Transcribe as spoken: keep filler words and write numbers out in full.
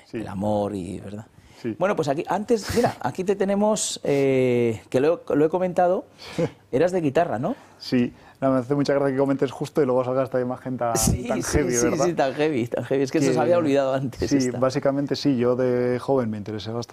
sí. el amor y, ¿verdad? Sí. Bueno, pues aquí, antes, mira, aquí te tenemos, eh, que lo, he- lo he comentado, eras de guitarra, ¿no? Sí, no, me hace mucha gracia que comentes justo y luego salga esta imagen tan, Sí, tan sí, heavy, sí, ¿verdad? sí, tan heavy, tan heavy. Es que, se Que- os había olvidado antes Sí, esta. básicamente sí, yo de joven me interesé bastante